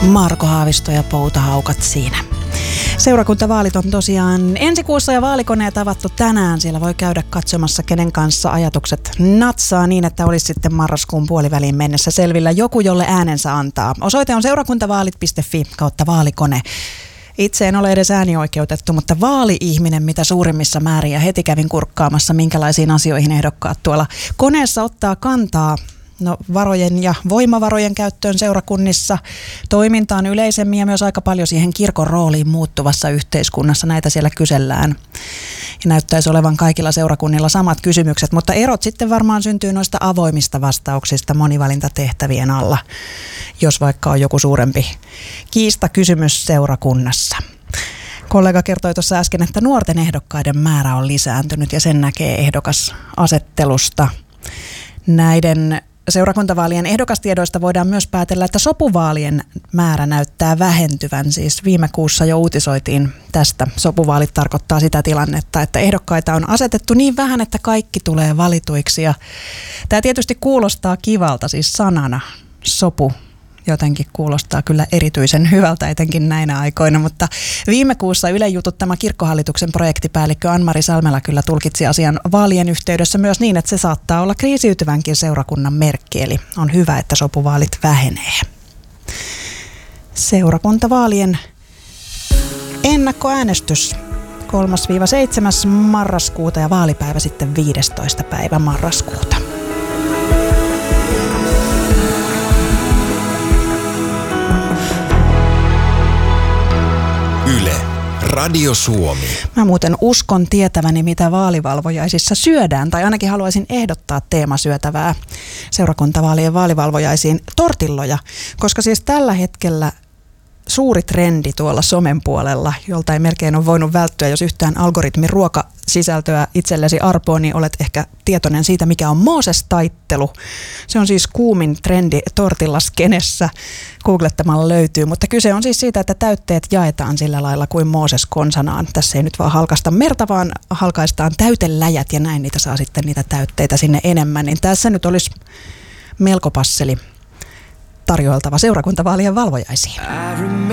Marko Haavisto ja Poutahaukat siinä. Seurakuntavaalit on tosiaan ensi kuussa ja vaalikoneet avattu tänään. Siellä voi käydä katsomassa, kenen kanssa ajatukset natsaa niin, että olisi sitten marraskuun puoliväliin mennessä selvillä joku, jolle äänensä antaa. Osoite on seurakuntavaalit.fi/vaalikone. Itse en ole edes äänioikeutettu, mutta vaali-ihminen mitä suurimmissa määrin, ja heti kävin kurkkaamassa, minkälaisiin asioihin ehdokkaat tuolla koneessa ottaa kantaa. No, varojen ja voimavarojen käyttöön seurakunnissa, toimintaan yleisemmin ja myös aika paljon siihen kirkon rooliin muuttuvassa yhteiskunnassa. Näitä siellä kysellään. Ja näyttäisi olevan kaikilla seurakunnilla samat kysymykset, mutta erot sitten varmaan syntyy noista avoimista vastauksista monivalintatehtävien alla, jos vaikka on joku suurempi kiistakysymys seurakunnassa. Kollega kertoi tuossa äsken, että nuorten ehdokkaiden määrä on lisääntynyt ja sen näkee ehdokasasettelusta. Näiden seurakuntavaalien ehdokastiedoista voidaan myös päätellä, että sopuvaalien määrä näyttää vähentyvän. Siis viime kuussa jo uutisoitiin tästä. Sopuvaalit tarkoittaa sitä tilannetta, että ehdokkaita on asetettu niin vähän, että kaikki tulee valituiksi. Ja tämä tietysti kuulostaa kivalta, siis sanana sopu. Jotenkin kuulostaa kyllä erityisen hyvältä, etenkin näinä aikoina, mutta viime kuussa Ylen jututtama kirkkohallituksen projektipäällikkö Ann-Mari Salmela kyllä tulkitsi asian vaalien yhteydessä myös niin, että se saattaa olla kriisiytyvänkin seurakunnan merkki, eli on hyvä, että sopuvaalit vähenee. Seurakuntavaalien ennakkoäänestys 3.–7. marraskuuta ja vaalipäivä sitten 15. päivä marraskuuta. Yle, Radio Suomi. Mä muuten uskon tietäväni, mitä vaalivalvojaisissa syödään, tai ainakin haluaisin ehdottaa teemasyötävää seurakuntavaalien vaalivalvojaisiin tortilloja, koska siis tällä hetkellä suuri trendi tuolla somen puolella, jolta ei melkein ole voinut välttyä, jos yhtään algoritmin ruokasisältöä itsellesi arpoo, niin olet ehkä tietoinen siitä, mikä on Mooses-taittelu. Se on siis kuumin trendi tortillaskenessä. Googlettamalla löytyy, mutta kyse on siis siitä, että täytteet jaetaan sillä lailla kuin Mooses konsanaan. Tässä ei nyt vaan halkaista merta, vaan halkaistaan täyteläjät ja näin niitä saa sitten niitä täytteitä sinne enemmän. Niin tässä nyt olisi melko passeli tarjoiltava seurakuntavaalien valvojaisiin.